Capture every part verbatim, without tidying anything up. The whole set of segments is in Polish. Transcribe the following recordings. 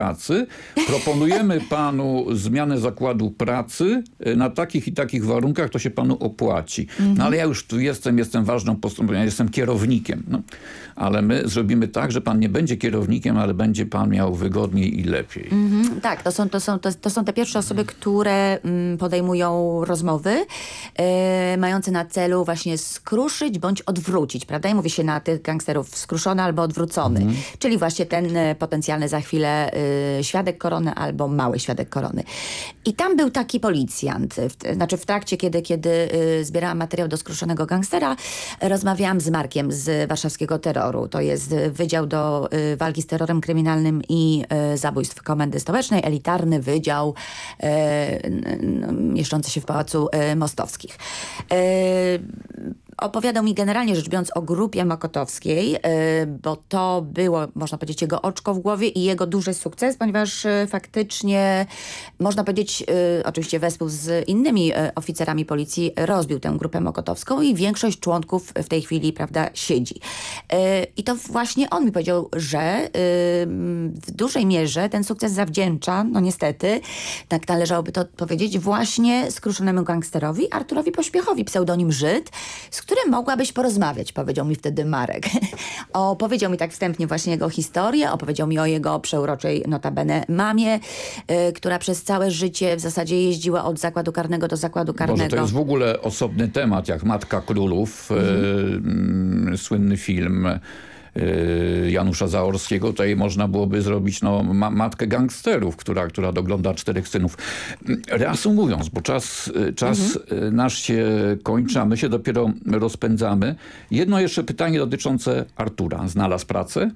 pracy, proponujemy panu zmianę zakładu pracy na takich i takich warunkach, to się panu opłaci. Mhm. No ale ja już tu jestem, jestem ważną postacią, ja jestem kierownikiem. No, ale my zrobimy tak, że pan nie będzie kierownikiem, ale będzie pan miał wygodniej i lepiej. Mhm. Tak, to są, to, są, to, to są te pierwsze osoby, które mm, podejmują rozmowy e, mające na celu właśnie skruszyć bądź odwrócić, prawda? I mówi się na tych gangsterów skruszony albo odwrócony. Mhm. Czyli właśnie ten e, potencjalny za chwilę e, świadek korony albo mały świadek korony. I tam był taki policjant. W, znaczy w trakcie, kiedy, kiedy e, zbierałam materiał do skruszonego gangstera, rozmawiałam z Markiem z warszawskiego terroru. To jest Wydział do e, walki z terrorem kryminalnym i e, zabójstw Komendy Stołecznej, elitarny wydział e, mieszczący się w Pałacu e, Mostowskich. E, Opowiadał mi generalnie rzecz biorąc o grupie Mokotowskiej, bo to było, można powiedzieć, jego oczko w głowie i jego duży sukces, ponieważ faktycznie, można powiedzieć, oczywiście wespół z innymi oficerami policji rozbił tę grupę Mokotowską i większość członków w tej chwili, prawda, siedzi. I to właśnie on mi powiedział, że w dużej mierze ten sukces zawdzięcza, no niestety, tak należałoby to powiedzieć, właśnie skruszonemu gangsterowi Arturowi Pośpiechowi, pseudonim Żyd, z którym mogłabyś porozmawiać, powiedział mi wtedy Marek. Opowiedział mi tak wstępnie właśnie jego historię, opowiedział mi o jego przeuroczej notabene mamie, y, która przez całe życie w zasadzie jeździła od zakładu karnego do zakładu karnego. Może to jest w ogóle osobny temat, jak Matka Królów, mhm. y, y, słynny film Janusza Zaorskiego. Tutaj można byłoby zrobić no, ma matkę gangsterów, która, która dogląda czterech synów. Reasumując, bo czas, czas mhm. nasz się kończy, a my się dopiero rozpędzamy. Jedno jeszcze pytanie dotyczące Artura. Znalazł pracę?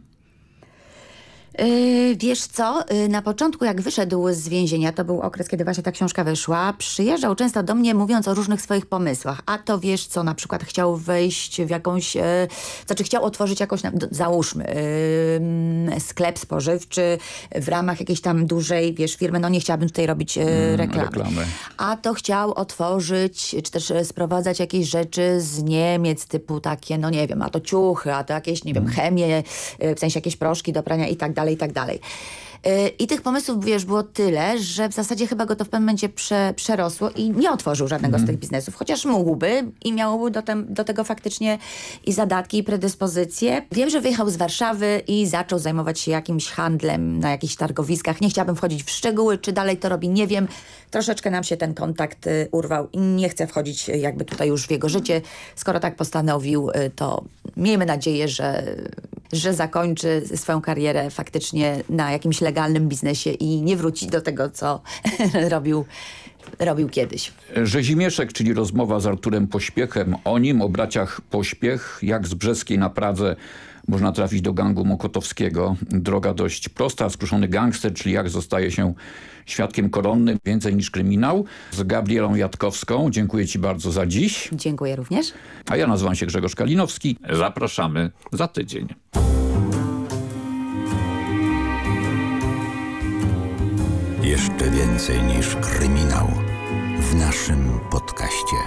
Yy, wiesz co, yy, na początku jak wyszedł z więzienia, to był okres, kiedy właśnie ta książka wyszła, przyjeżdżał często do mnie mówiąc o różnych swoich pomysłach. A to wiesz co, na przykład chciał wejść w jakąś, yy, znaczy chciał otworzyć jakąś, załóżmy, yy, sklep spożywczy w ramach jakiejś tam dużej, wiesz, firmy, no nie chciałabym tutaj robić yy, reklamy. reklamy. A to chciał otworzyć, czy też sprowadzać jakieś rzeczy z Niemiec, typu takie, no nie wiem, a to ciuchy, a to jakieś, nie wiem, chemię, yy, w sensie jakieś proszki do prania i tak dalej. I tak dalej. I tych pomysłów, wiesz, było tyle, że w zasadzie chyba go to w pewnym momencie prze, przerosło i nie otworzył żadnego mm. z tych biznesów, chociaż mógłby i miałby do, tem, do tego faktycznie i zadatki, i predyspozycje. Wiem, że wyjechał z Warszawy i zaczął zajmować się jakimś handlem na jakichś targowiskach. Nie chciałabym wchodzić w szczegóły, czy dalej to robi, nie wiem. Troszeczkę nam się ten kontakt y, urwał i nie chcę wchodzić y, jakby tutaj już w jego życie. Skoro tak postanowił, y, to miejmy nadzieję, że, że zakończy swoją karierę faktycznie na jakimś legalnym biznesie i nie wróci do tego, co robił, robił kiedyś. Rzezimieszek, czyli rozmowa z Arturem Pośpiechem, o nim, o braciach Pośpiech, jak z Brzeskiej na Pradze można trafić do gangu mokotowskiego. Droga dość prosta, skruszony gangster, czyli jak zostaje się świadkiem koronnym, więcej niż kryminał. Z Gabrielą Jatkowską. Dziękuję ci bardzo za dziś. Dziękuję również. A ja nazywam się Grzegorz Kalinowski. Zapraszamy za tydzień. Jeszcze więcej niż kryminał w naszym podcaście.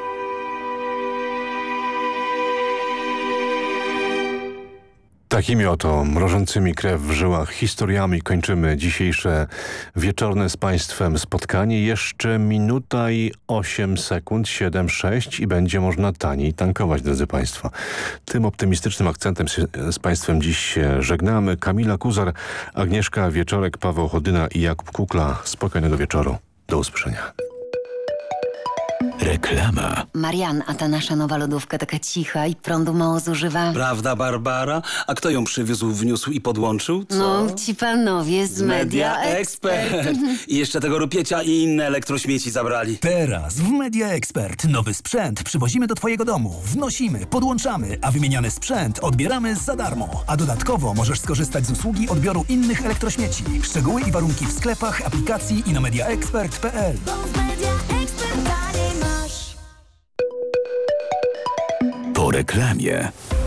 Takimi oto mrożącymi krew w żyłach historiami kończymy dzisiejsze wieczorne z Państwem spotkanie. Jeszcze minuta i osiem sekund, siedem, sześć i będzie można taniej tankować, drodzy Państwo. Tym optymistycznym akcentem się z Państwem dziś się żegnamy. Kamila Kuzar, Agnieszka Wieczorek, Paweł Chodyna i Jakub Kukla. Spokojnego wieczoru. Do usłyszenia. Reklama. Marian, a ta nasza nowa lodówka taka cicha i prądu mało zużywa. Prawda, Barbara? A kto ją przywiózł, wniósł i podłączył? Co? No, ci panowie z, z Media Expert. Expert. I jeszcze tego rupiecia i inne elektrośmieci zabrali. Teraz w Media Expert nowy sprzęt przywozimy do twojego domu. Wnosimy, podłączamy, a wymieniany sprzęt odbieramy za darmo. A dodatkowo możesz skorzystać z usługi odbioru innych elektrośmieci. Szczegóły i warunki w sklepach, aplikacji i na mediaexpert kropka p l. Po reklamie.